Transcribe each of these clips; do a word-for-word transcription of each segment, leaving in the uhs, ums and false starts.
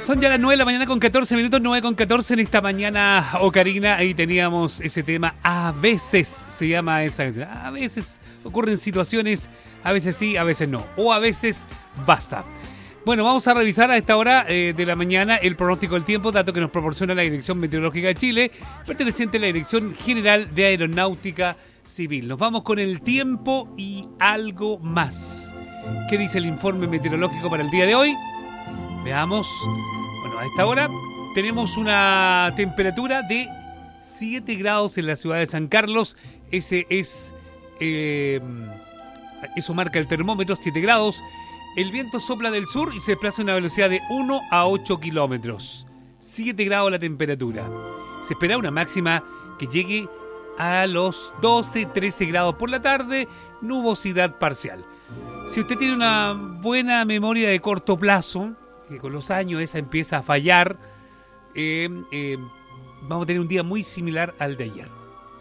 Son ya las nueve de la mañana con catorce minutos, nueve con catorce en esta mañana ocarina. Ahí teníamos ese tema, a veces se llama esa canción. A veces ocurren situaciones, a veces sí, a veces no. O a veces basta. Bueno, vamos a revisar a esta hora eh, de la mañana el pronóstico del tiempo, dato que nos proporciona la Dirección Meteorológica de Chile, perteneciente a la Dirección General de Aeronáutica Civil. Nos vamos con el tiempo y algo más. ¿Qué dice el informe meteorológico para el día de hoy? Veamos. Bueno, a esta hora tenemos una temperatura de siete grados en la ciudad de San Carlos. Ese es... Eh, eso marca el termómetro, siete grados. El viento sopla del sur y se desplaza a una velocidad de uno a ocho kilómetros. siete grados la temperatura. Se espera una máxima que llegue a los doce, trece grados por la tarde. Nubosidad parcial. Si usted tiene una buena memoria de corto plazo, que con los años esa empieza a fallar, eh, eh, vamos a tener un día muy similar al de ayer.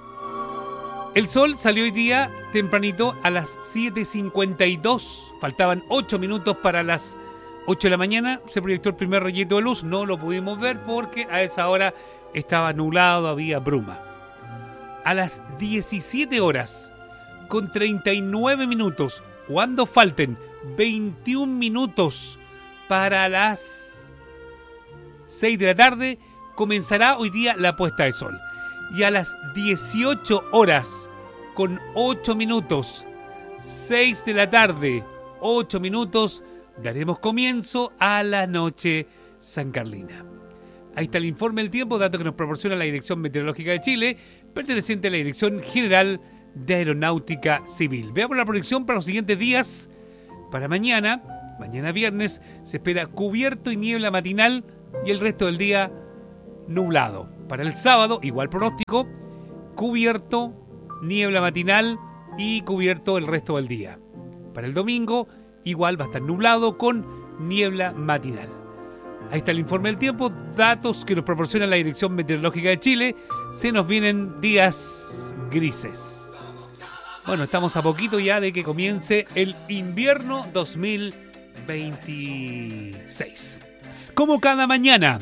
El sol salió hoy día tempranito a las siete cincuenta y dos. Faltaban ocho minutos para las ocho de la mañana. Se proyectó el primer rayito de luz. No lo pudimos ver porque a esa hora estaba nublado, había bruma. A las diecisiete horas con treinta y nueve minutos, cuando falten veintiún minutos para las seis de la tarde, comenzará hoy día la puesta de sol. Y a las dieciocho horas con ocho minutos, seis de la tarde, ocho minutos, daremos comienzo a la noche sancarlina. Ahí está el informe del tiempo, dato que nos proporciona la Dirección Meteorológica de Chile, perteneciente a la Dirección General de Aeronáutica Civil. Veamos la proyección para los siguientes días. Para mañana, mañana viernes, se espera cubierto y niebla matinal y el resto del día nublado. Para el sábado, igual pronóstico, cubierto, niebla matinal y cubierto el resto del día. Para el domingo, igual va a estar nublado con niebla matinal. Ahí está el informe del tiempo, datos que nos proporciona la Dirección Meteorológica de Chile. Se nos vienen días grises. Bueno, estamos a poquito ya de que comience el invierno dos mil veintiséis. Como cada mañana,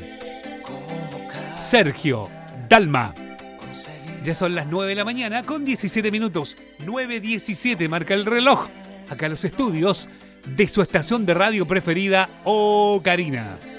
Sergio Dalma. Ya son las nueve de la mañana con diecisiete minutos. nueve diecisiete marca el reloj. Acá en los estudios de su estación de radio preferida, Ocarina.